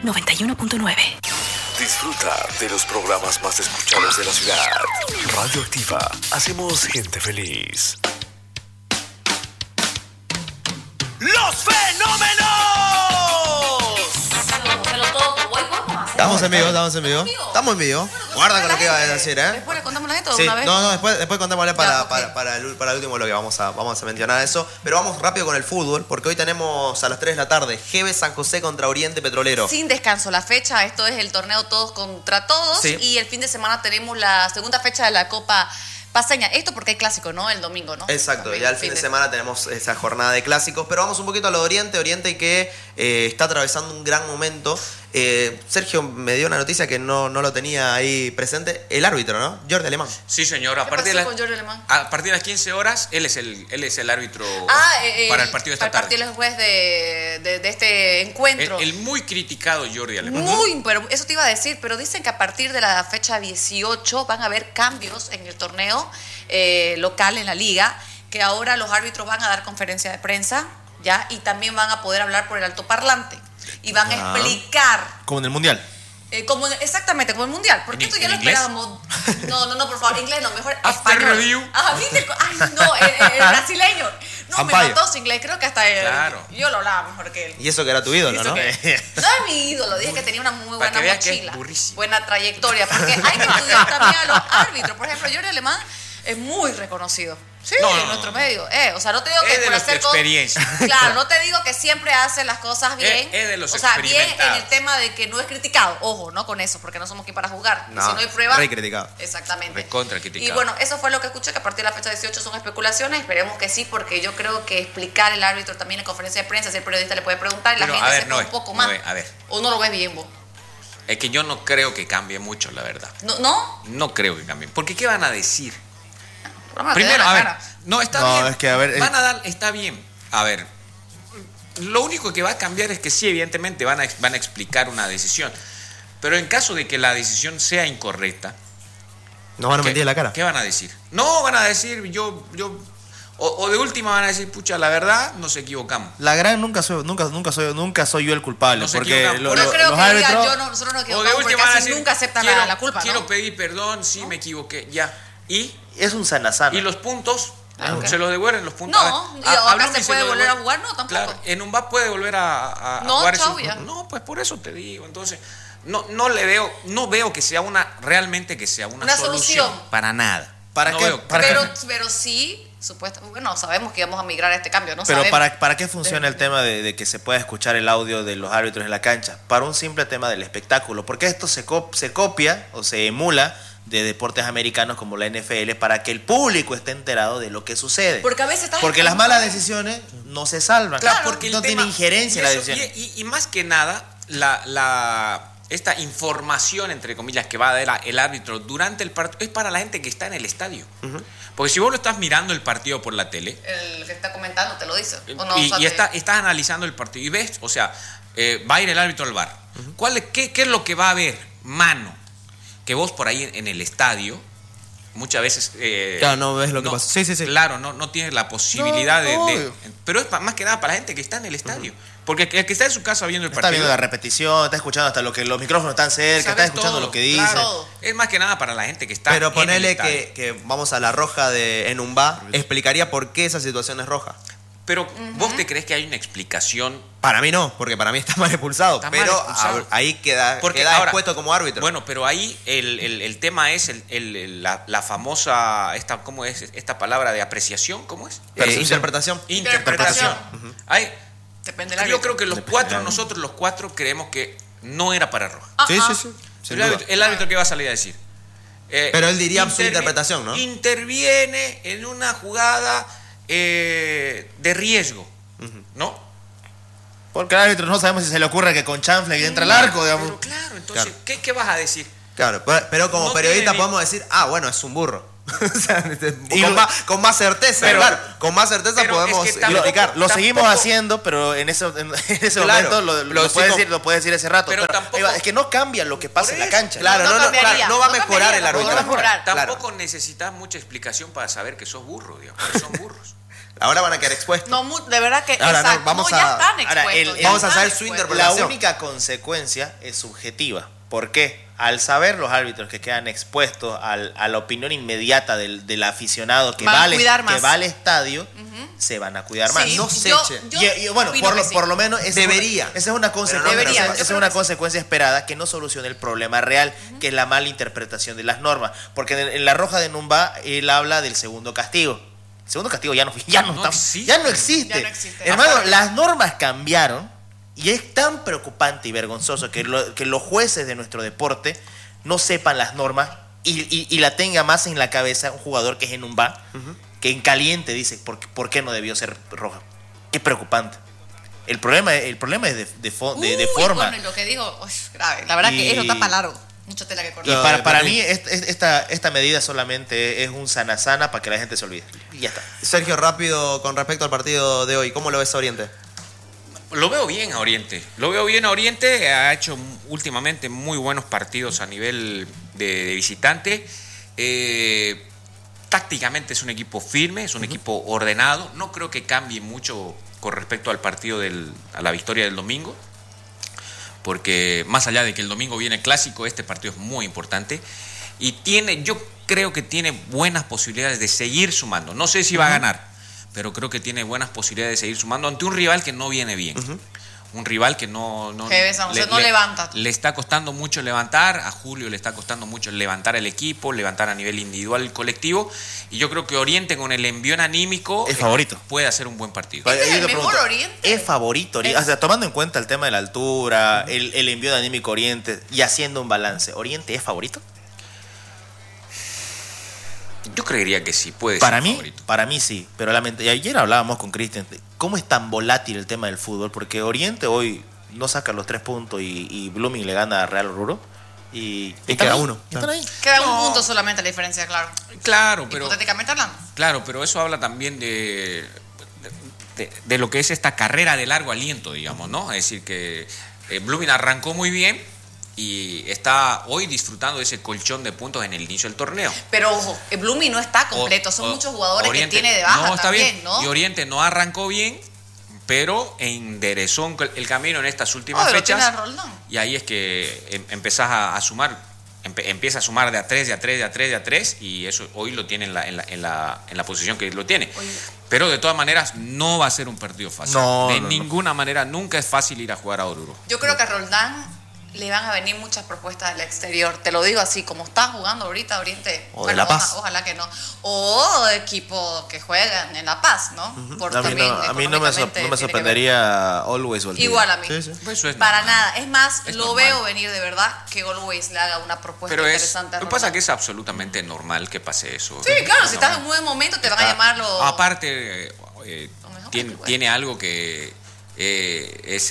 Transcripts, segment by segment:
91.9. Disfruta de los programas más escuchados de la ciudad. Radio Activa. Hacemos gente feliz. ¡Los fenómenos! Estamos en vivo. Estamos en vivo. Guarda con lo que iba a decir, ¿eh? Después le contamos la neta Sí, una vez. no, después contémosle Ya, para el último bloque. Vamos a mencionar eso. Pero vamos rápido con el fútbol, porque hoy tenemos a las 3 de la tarde GB San José contra Oriente Petrolero. Sin descanso la fecha, esto es el torneo todos contra todos. Sí. Y el fin de semana tenemos la segunda fecha de la Copa Paceña. Esto porque hay clásico, ¿no? El domingo, ¿no? Exacto, También ya el fin de semana tenemos esa jornada de clásicos. Pero vamos un poquito a lo de Oriente que está atravesando un gran momento. Sergio me dio una noticia que no lo tenía ahí presente. El árbitro, ¿no? Jordi Alemán. Sí, señor. ¿Qué pasó con Jordi Alemán? A partir de las 15 horas, él es el árbitro para el partido de esta tarde. Para el partido después de este encuentro. El muy criticado Jordi Alemán. Pero eso te iba a decir, pero dicen que a partir de la fecha 18 van a haber cambios en el torneo local en la liga, que ahora los árbitros van a dar conferencia de prensa, ¿ya? Y también van a poder hablar por el altoparlante. Y van a explicar. Como en el Mundial. Exactamente, como el Mundial. Porque esto ya lo inglés? esperábamos. No, por favor, inglés no, mejor After español. review. ¿Viste? Ay, no, el brasileño. No, Umpire. me mató su inglés. Creo que hasta Claro. yo lo hablaba mejor que él. Y eso que era tu ídolo, ¿no? No es mi ídolo, dije que tenía una muy Para buena que veas que es mochila, burrísimo. buena trayectoria, porque hay que estudiar también a los árbitros. Por ejemplo, Jordi Alemán es muy reconocido. Sí, en nuestro medio. O sea, no te digo que Es de por los hacer de experiencia. Claro, no te digo que siempre hace las cosas bien. Es de los o sea, bien en experimentados. el tema de que no es criticado. Ojo, no con eso, porque no somos quien para juzgar. No, y si no hay pruebas. re criticado. Exactamente. Recontra criticado. Y bueno, eso fue lo que escuché, que a partir de la fecha 18 son especulaciones. Esperemos que sí, porque yo creo que explicar el árbitro también en conferencia de prensa, si el periodista le puede preguntar y Pero, la a gente ver, sepa un poco más. a ver. ¿O no lo ves bien vos? Es que yo no creo que cambie mucho, la verdad. ¿No? No creo que cambie. Porque ¿qué van a decir? Broma, te Primero, da la a ver. cara. No, está No, bien. es que, a ver, Van a dar, está bien. A ver. Lo único que va a cambiar es que sí, evidentemente van a explicar una decisión. Pero en caso de que la decisión sea incorrecta, Nos van a mentir en la cara. ¿qué van a decir? No, van a decir, o de última van a decir, pucha, la verdad, nos equivocamos. La gran nunca soy yo el culpable, Nos porque equivocamos. Yo creo los que digan, árbitros nosotros nos O de equivocamos, porque última van a casi decir, nunca aceptan la culpa, ¿no? quiero pedir perdón, sí, me equivoqué, ya. Y es un sana. los puntos, Ok. se los devuelven los puntos. No, y A acá Blumi se puede lo volver a devuelven. jugar, no, tampoco. Claro, en un VAP puede volver a No, jugar chau, esos- ya. No, pues por eso te digo. Entonces, no veo que sea una Una solución. Para nada. ¿Para No qué? veo- ¿Para qué? Pero sí, bueno, sabemos que vamos a migrar a este cambio, ¿no? Pero Sabemos. ¿para qué funciona el tema de que se pueda escuchar el audio de los árbitros en la cancha? Para un simple tema del espectáculo, porque esto se copia o se emula de deportes americanos como la NFL para que el público esté enterado de lo que sucede. Porque a veces estás Porque las malas decisiones no se salvan. Claro, porque no el tiene tema- injerencia en la y eso- decisión. Y más que nada, esta información, entre comillas, que va a dar el árbitro durante el partido es para la gente que está en el estadio. Porque si vos lo estás mirando el partido por la tele El que está comentando te lo dice. ¿O no? y O sea, estás analizando el partido y ves, o sea, va a ir el árbitro al VAR. ¿Qué es lo que va a haber? Mano. Que vos por ahí en el estadio muchas veces... Claro, no ves lo que pasa. Sí. Claro, no tienes la posibilidad No, de... obvio. Pero es más que nada para la gente que está en el estadio. Porque el que está en su casa viendo el Está partido... viendo la repetición, está escuchando hasta lo que los micrófonos están cerca, está sabes escuchando todo, lo que dice. claro. Es más que nada para la gente que está Pero en el ponele estadio. que vamos a la roja de Enumbá, explicaría por qué esa situación es roja. Pero ¿vos te crees que hay una explicación? Para mí no, porque para mí está mal expulsado. Está mal pero expulsado. ahí queda Ahora, expuesto como árbitro. Bueno, pero ahí el tema es la famosa, ¿cómo es esta palabra de apreciación? ¿Cómo es? Interpretación. Interpretación. Ahí, depende del yo árbitro. creo que nosotros los cuatro creemos que no era para roja. Sí. Ajá. Sin El duda. árbitro ¿qué va a salir a decir? Pero él diría su interpretación, ¿no? Interviene en una jugada de riesgo, ¿no? Porque el árbitro no sabemos si se le ocurre que con chanfle que entra al arco, digamos. Pero claro, entonces, Claro. ¿qué vas a decir? Claro, pero como No periodista tiene ni- podemos decir, bueno, es un burro. O sea, Y con más certeza, pero- claro. Con más certeza pero podemos es que tampoco- criticar. Lo seguimos Tampoco- haciendo, pero en ese Claro, momento lo lo puede decir ese rato. pero Pero tampoco- ahí va, es que no cambia lo que pasa Por en la eso, cancha. Claro, No cambiaría, no va a no mejorar cambiaría, el árbitro. no va a mejorar. Claro. Tampoco necesitas mucha explicación para saber que sos burro, digamos, que son burros. Ahora van a quedar expuestos. No, de verdad que Ahora, no, exacto, vamos ya a- están ahora, expuestos. ya vamos a están saber su expuestos. interpretación. La única consecuencia es subjetiva. ¿Por qué? Al saber los árbitros que quedan expuestos a la opinión inmediata del aficionado que Van a va, cuidar más. que va al estadio, se van a cuidar más. Sí, No sé, yo- che. yo Y bueno, opino que sí. por lo menos esa Debería. esa es una consecuencia, debería, yo esa es creo una que sí. consecuencia esperada que no solucione el problema real, que es la mala interpretación de las normas. Porque en la roja de Numba él habla del segundo castigo. El segundo castigo ya no existe. ya no existe. Ya no existe. Hermano, Aparte- las normas cambiaron y es tan preocupante y vergonzoso que los jueces de nuestro deporte no sepan las normas y la tenga más en la cabeza un jugador que es en un bar, que en caliente dice ¿por qué no debió ser roja? Qué preocupante. El problema es de forma. Bueno, y lo que digo, grave. La verdad que eso está para largo. Mucha tela que Y cortar. para mí esta medida solamente es un sana para que la gente se olvide. Y ya está. Sergio, rápido con respecto al partido de hoy, ¿cómo lo ves a Oriente? Lo veo bien a Oriente. Lo veo bien a Oriente. Ha hecho últimamente muy buenos partidos a nivel de visitante. Tácticamente es un equipo firme, es un equipo ordenado. No creo que cambie mucho con respecto al partido a la victoria del domingo. Porque más allá de que el domingo viene clásico, este partido es muy importante. Y yo creo que tiene buenas posibilidades de seguir sumando. No sé si va a ganar, pero creo que tiene buenas posibilidades de seguir sumando ante un rival que no viene bien. Un rival que no levanta. Le está costando mucho levantar, a Julio le está costando mucho levantar el equipo, levantar a nivel individual el colectivo, y yo creo que Oriente con el envión anímico Es favorito. puede hacer un buen partido. ¿Este es Yo el te mejor pregunto, Oriente? ¿es favorito Oriente? O sea, tomando en cuenta el tema de la altura, el envío de anímico Oriente y haciendo un balance, ¿Oriente es favorito? Yo creería que sí, puede Para ser mí, favorito. para mí sí, pero y ayer hablábamos con Cristian, ¿cómo es tan volátil el tema del fútbol? Porque Oriente hoy no saca los 3 puntos y Blooming le gana a Real Oruro y queda ahí, uno. están ahí. Queda un punto solamente la diferencia, claro. Claro, pero Hipotéticamente hablando. Claro, pero eso habla también de lo que es esta carrera de largo aliento, digamos, ¿no? Es decir, que Blooming arrancó muy bien y está hoy disfrutando de ese colchón de puntos en el inicio del torneo. Pero ojo, el Blooming no está completo. Son muchos jugadores Oriente, que tiene de baja no, está también, bien. ¿no? Y Oriente no arrancó bien, pero enderezó el camino en estas últimas Lo tiene a fechas. Roldán. Y ahí es que empezás a sumar, empieza a sumar de a 3, de a 3, de a 3, de a 3, y eso hoy lo tiene en la posición que lo tiene. Oye. Pero de todas maneras no va a ser un partido fácil. No, de no. ninguna manera, nunca es fácil ir a jugar a Oruro. Yo creo que a Roldán le van a venir muchas propuestas del exterior. Te lo digo así, como está jugando ahorita Oriente. O de La Paz. Ojalá que no. O equipos que juegan en La Paz, ¿no? Por A mí también, no me económicamente tiene que ver. sorprendería Always Valdivia. Igual a mí. Sí, sí. Pues eso es Para normal. nada. Es más, Es lo normal. veo venir de verdad que Always le haga una propuesta Pero interesante a lo que pasa Roldán. es que es absolutamente normal que pase eso. Sí, claro, si No, estás en un buen momento te van a llamar los... Aparte, Lo mejor tiene, que puede. tiene algo que es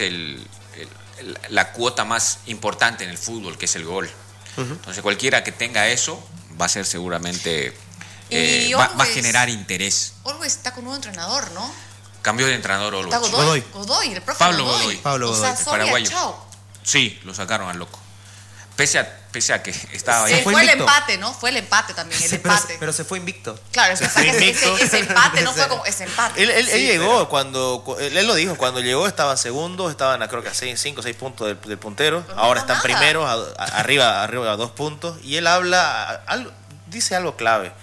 la cuota más importante en el fútbol, que es el gol. Entonces cualquiera que tenga eso va a ser seguramente... Y va a Always- generar interés. Always está con un nuevo entrenador, ¿no? Cambió de entrenador Está Always. Godoy, el profe Pablo Godoy. Pablo O sea, Godoy, Soria, paraguayo. chao. Sí, lo sacaron al loco. Pese a que estaba ahí. fue Fue el invicto. empate, ¿no? Fue el empate también, el empate. Pero se fue invicto. Claro, ese empate no fue como ese empate. Él llegó él lo dijo, cuando llegó estaban segundos, estaban creo que a 5 o 6 puntos del puntero, Pero no ahora hizo están nada. primeros, arriba a 2 puntos, y él dice algo clave.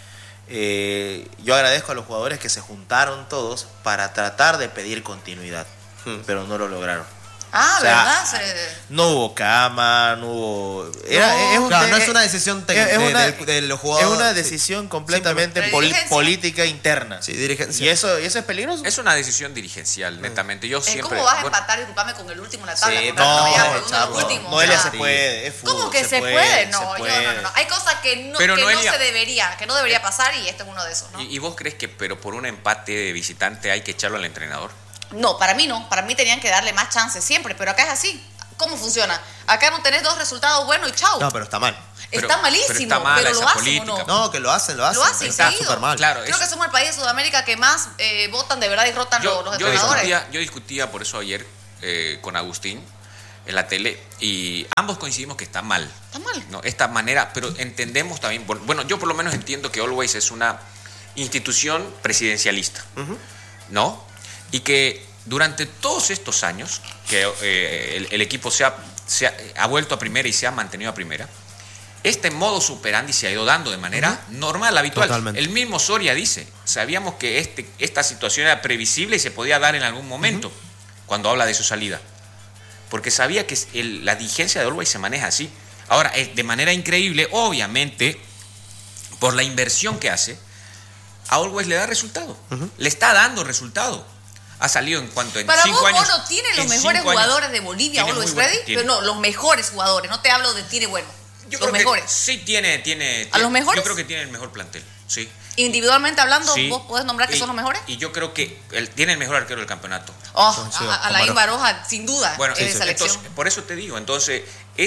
Yo agradezco a los jugadores que se juntaron todos para tratar de pedir continuidad, pero no lo lograron. Ah, O sea, ¿verdad? No hubo cama, no hubo... Claro, no es una decisión de los jugadores. Es una sí. decisión completamente Pero dirigencia. política interna. Sí, dirigencia. Y eso es peligroso. Es una decisión dirigencial, netamente. Yo siempre... ¿Cómo vas a bueno, empatar, disculpame, con el último en la tabla? Sí, Porque no, vaya segundo en Charlo, los últimos, Noelia o sea, se puede, es fútbol. ¿Cómo que se puede? No, se yo puede. no. Hay cosas que Pero no Noelia- se debería, que no debería pasar, y este es uno de esos, ¿no? ¿Y vos crees que pero por un empate de visitante hay que echarlo al entrenador? No, para mí no. Para mí tenían que darle más chances siempre, pero acá es así. ¿Cómo funciona? Acá no tenés 2 resultados buenos y chau. No, pero está mal. Pero- Está malísimo, pero está mala pero esa lo hacen política. o no. No, que lo hacen. Lo hacen Está seguido. súper mal. Claro, Creo eso- que somos el país de Sudamérica que más votan de verdad y rotan los entrenadores. yo discutía por eso ayer con Agustín en la tele y ambos coincidimos que está mal. Está mal. ¿No? Esta manera, pero entendemos también, bueno, yo por lo menos entiendo que Always es una institución presidencialista. ¿no? Y que durante todos estos años que el equipo ha vuelto a primera y se ha mantenido a primera, este modus operandi se ha ido dando de manera normal, habitual. Totalmente. El mismo Soria dice, sabíamos que esta situación era previsible y se podía dar en algún momento, cuando habla de su salida. Porque sabía que la dirigencia de Always se maneja así. Ahora, de manera increíble, obviamente, por la inversión que hace, a Always le da resultado. Le está dando resultado. Ha salido en cuanto en 5 años. Para vos, Bono tiene los mejores jugadores de Bolivia, Tiene Always muy buen- Ready, tiene. pero no, los mejores jugadores. No te hablo de tiene bueno. Yo Los creo mejores. que sí tiene. ¿A los mejores? Yo creo que tiene el mejor plantel, sí. Individualmente hablando, Sí. ¿vos podés nombrar que son los mejores? Y yo creo que tiene el mejor arquero del campeonato. Oh, Coincido, Alain con Baroja, sin duda, Bueno, es de selección. entonces, por eso te digo, entonces,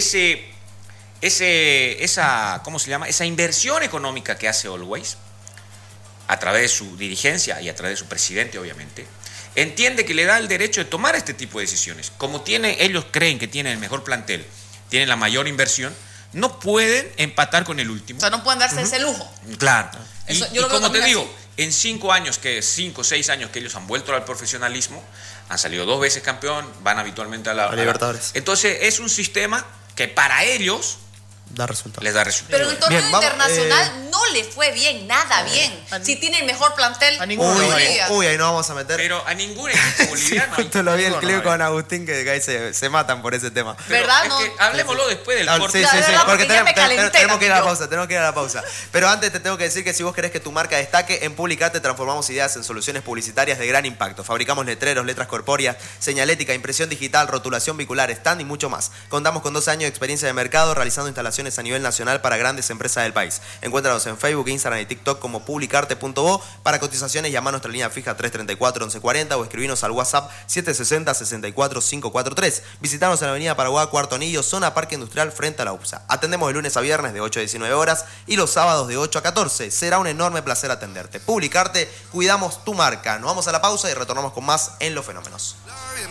¿cómo se llama? Esa inversión económica que hace Always, a través de su dirigencia y a través de su presidente, obviamente, entiende que le da el derecho de tomar este tipo de decisiones. Como ellos creen que tienen el mejor plantel, tienen la mayor inversión, no pueden empatar con el último. O sea, no pueden darse ese lujo. Claro. Eso, Y yo lo veo como te también digo, así. en 5 o 6 años que ellos han vuelto al profesionalismo, han salido 2 veces campeón, van habitualmente a la Libertadores. Entonces es un sistema que para ellos Da resultado. les da resultados. Pero en el torneo Bien, vamos, internacional no le fue bien, nada bien. Si tiene el mejor plantel, a ninguno Uy, le Bolivia. uy, ahí nos vamos a meter. Pero a ningún equipo boliviano. Justo lo vi el No, clip no, con Agustín que ahí se matan por ese tema. Pero ¿Verdad? es No. que hablemoslo después del Ah, corte. sí, La sí, sí, verdad, porque porque ya me calenté tenemos que ir a la también pausa, tenemos que ir a la pausa. Pero antes te tengo que decir que si vos querés que tu marca destaque, en Publicarte transformamos ideas en soluciones publicitarias de gran impacto. Fabricamos letreros, letras corpóreas, señalética, impresión digital, rotulación bicular, stand y mucho más. Contamos con 12 años de experiencia de mercado realizando instalaciones a nivel nacional para grandes empresas del país. Encuéntranos en Facebook, Instagram y TikTok como publicarte.bo. Para cotizaciones llama a nuestra línea fija 334-1140 o escribinos al WhatsApp 760-64543. Visitanos en la avenida Paraguay, Cuarto Anillo, zona Parque Industrial frente a la UPSA. Atendemos de lunes a viernes de 8 a 19 horas y los sábados de 8 a 14. Será un enorme placer atenderte. Publicarte, cuidamos tu marca. Nos vamos a la pausa y retornamos con más en Los Fenómenos.